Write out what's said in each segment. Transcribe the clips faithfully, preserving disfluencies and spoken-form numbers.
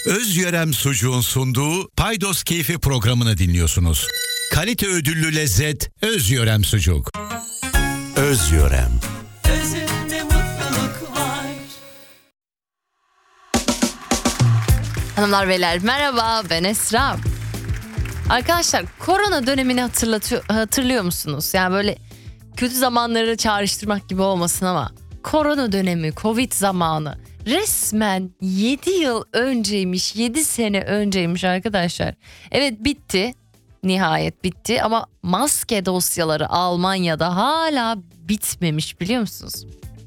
Özyörem Sucuğun sunduğu Paydos Keyfi programını dinliyorsunuz. Kalite ödüllü lezzet Özyörem Sucuk. Özyörem. Özünde mutluluk var. Hanımlar beyler merhaba, ben Esra. Arkadaşlar, korona dönemini hatırlatıyor, hatırlıyor musunuz? Yani böyle kötü zamanları çağrıştırmak gibi olmasın ama korona dönemi, Covid zamanı resmen yedi yıl önceymiş, yedi sene önceymiş arkadaşlar. Evet, bitti, nihayet bitti ama maske dosyaları Almanya'da hala bitmemiş, biliyor musunuz?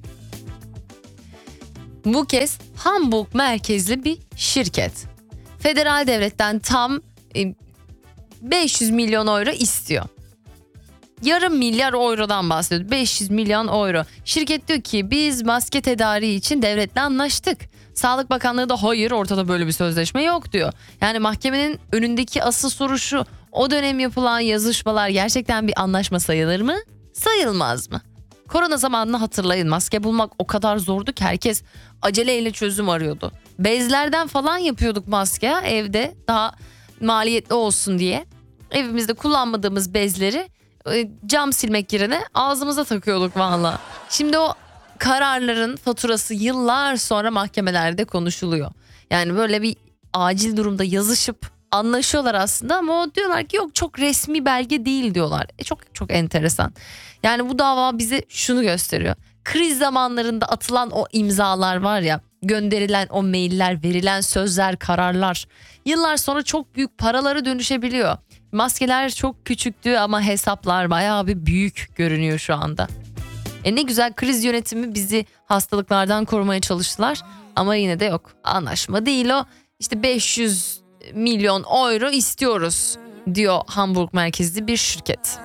Bu kez Hamburg merkezli bir şirket federal devletten tam beş yüz milyon euro istiyor. Yarım milyar eurodan bahsediyor. beş yüz milyon euro. Şirket diyor ki biz maske tedariği için devletle anlaştık. Sağlık Bakanlığı da hayır, ortada böyle bir sözleşme yok diyor. Yani mahkemenin önündeki asıl soru şu: o dönem yapılan yazışmalar gerçekten bir anlaşma sayılır mı? Sayılmaz mı? Korona zamanını hatırlayın, maske bulmak o kadar zordu ki herkes aceleyle çözüm arıyordu. Bezlerden falan yapıyorduk maske evde, daha maliyetli olsun diye. Evimizde kullanmadığımız bezleri cam silmek yerine ağzımıza takıyorduk valla. Şimdi o kararların faturası yıllar sonra mahkemelerde konuşuluyor. Yani böyle bir acil durumda yazışıp anlaşıyorlar aslında ama o diyorlar ki yok, çok resmi belge değil diyorlar. E çok çok enteresan. Yani bu dava bize şunu gösteriyor: kriz zamanlarında atılan o imzalar var ya, gönderilen o mailler, verilen sözler, kararlar yıllar sonra çok büyük paralara dönüşebiliyor. Maskeler çok küçüktü ama hesaplar bayağı bir büyük görünüyor şu anda. E ne güzel, kriz yönetimi bizi hastalıklardan korumaya çalıştılar ama yine de yok. Anlaşma değil o. İşte beş yüz milyon euro istiyoruz diyor Hamburg merkezli bir şirket.